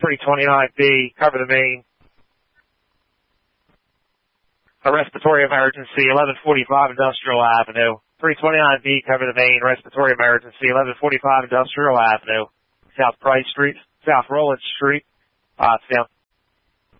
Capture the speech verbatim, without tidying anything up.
three twenty-nine B, cover the main. A respiratory emergency, eleven forty-five Industrial Avenue. three twenty-nine B, cover the main, respiratory emergency, eleven forty-five Industrial Avenue. South Price Street, South Rollins Street. Uh, it's down